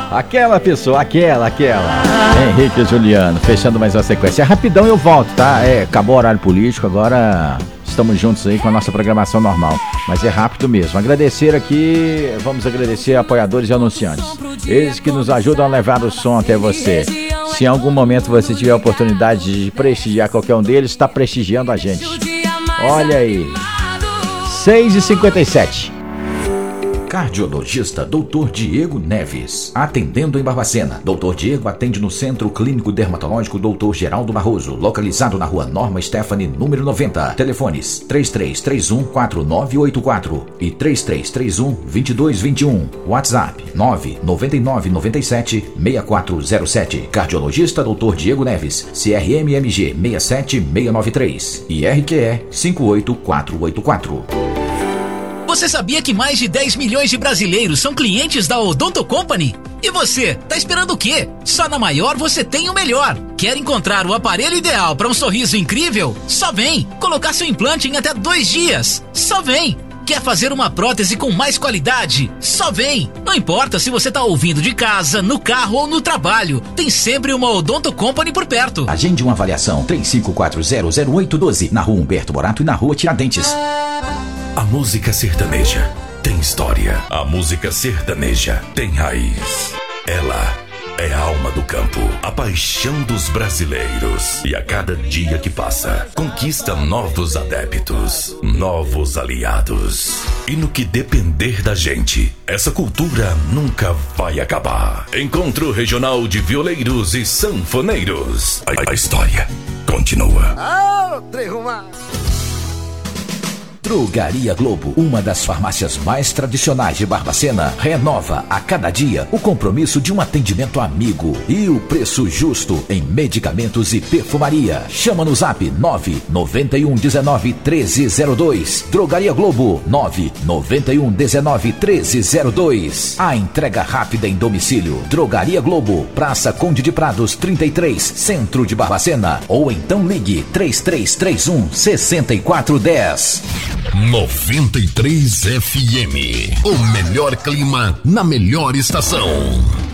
Aquela pessoa, aquela. Henrique e Juliano, fechando mais uma sequência. Rapidão eu volto, tá? Acabou o horário político, agora estamos juntos aí com a nossa programação normal. Mas é rápido mesmo. Vamos agradecer a apoiadores e anunciantes. Eles que nos ajudam a levar o som até você. Se em algum momento você tiver a oportunidade de prestigiar qualquer um deles, está prestigiando a gente. Olha aí. 6h57. Cardiologista Dr. Diego Neves, atendendo em Barbacena. Dr. Diego atende no Centro Clínico Dermatológico Dr. Geraldo Barroso, localizado na Rua Norma Stephanie, número 90. Telefones 3331-4984 e 3331-2221. WhatsApp 99997-6407. Cardiologista Dr. Diego Neves, CRMMG 67693 e RQE 58484. Você sabia que mais de 10 milhões de brasileiros são clientes da Odonto Company? E você, tá esperando o quê? Só na Maior você tem o melhor. Quer encontrar o aparelho ideal para um sorriso incrível? Só vem! Colocar seu implante em até 2 dias? Só vem! Quer fazer uma prótese com mais qualidade? Só vem! Não importa se você tá ouvindo de casa, no carro ou no trabalho, tem sempre uma Odonto Company por perto. Agende uma avaliação 35400812 na Rua Humberto Morato e na Rua Tiradentes. A música sertaneja tem história. A música sertaneja tem raiz. Ela é a alma do campo, a paixão dos brasileiros. E a cada dia que passa, conquista novos adeptos, novos aliados. E no que depender da gente, essa cultura nunca vai acabar. Encontro Regional de Violeiros e Sanfoneiros. A história continua. Drogaria Globo, uma das farmácias mais tradicionais de Barbacena, renova a cada dia o compromisso de um atendimento amigo e o preço justo em medicamentos e perfumaria. Chama no zap 991191302. Drogaria Globo 991191302. A entrega rápida em domicílio. Drogaria Globo, Praça Conde de Prados 33, Centro de Barbacena. Ou então ligue 3331-6410. 93 FM, o melhor clima na melhor estação.